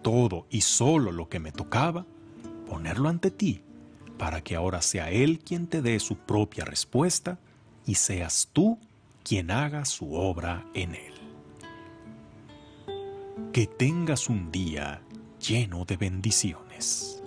todo y solo lo que me tocaba, ponerlo ante ti, para que ahora sea Él quien te dé su propia respuesta y seas tú quien haga su obra en Él. Que tengas un día lleno de bendiciones.